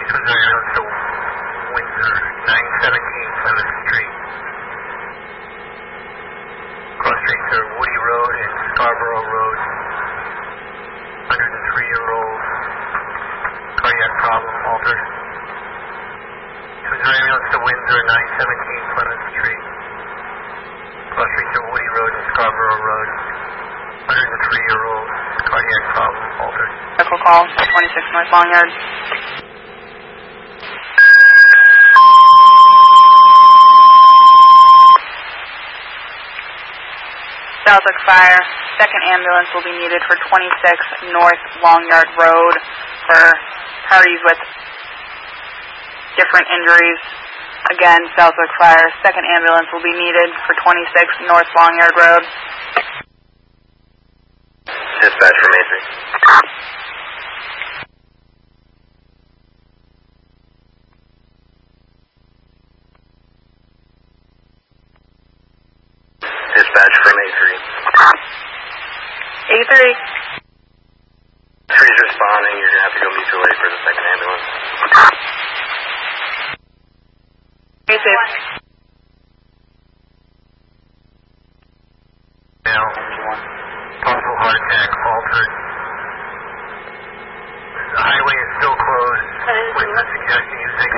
ambulance to Windsor, 917 Plymouth Street. Cross streets are Woody Road and Scarborough Road. 103-year-old, cardiac problem, altered. Ambulance to Windsor, 917 Plymouth Street. Cross streets are Woody Road and Scarborough Road. 103-year-old, cardiac problem, altered. Medical call, 26 North Long Yard. Southwick Fire, second ambulance will be needed for 26 North Long Yard Road for parties with different injuries. Again, Southwick Fire, second ambulance will be needed for 26 North Long Yard Road. Dispatch for Mason. Dispatch from A3. A3. 3's responding. You're going to have to go mutual aid for the second ambulance. A6. Now, possible heart attack, altered. The highway is still closed. Witness suggesting using